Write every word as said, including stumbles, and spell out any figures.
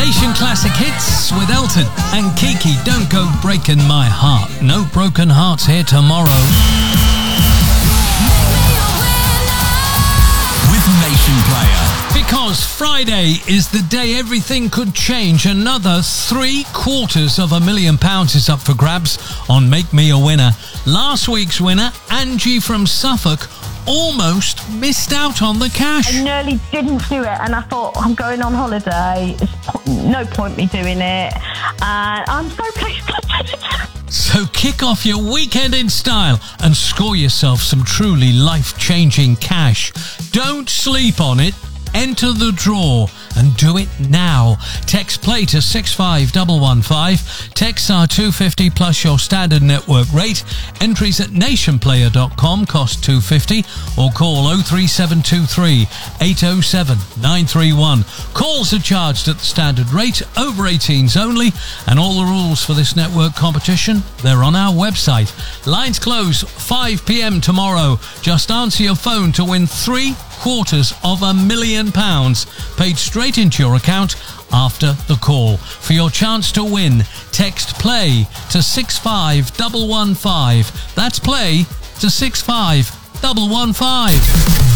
Nation Classic Hits with Elton and Kiki. Don't go breaking my heart. No broken hearts here tomorrow. With Nation Player. Because Friday is the day everything could change. Another three quarters of a million pounds is up for grabs on Make Me a Winner. Last week's winner, Angie from Suffolk, almost missed out on the cash. I nearly didn't do it, and I thought, I'm going on holiday. There's no point me doing it. And I'm so pleased I did it. So kick off your weekend in style and score yourself some truly life-changing cash. Don't sleep on it. Enter the draw and do it now. Text play to six five one one five. Text star two fifty plus your standard network rate. Entries at nationplayer dot com cost two fifty, or call oh three seven two three eight oh seven nine three one. Calls are charged at the standard rate, over eighteens only, and all the rules for this network competition, they're on our website. Lines close five p.m. tomorrow. Just answer your phone to win three quarters of a million pounds paid straight into your account after the call. For your chance to win, text play to six five one one five. That's play to six five one one five.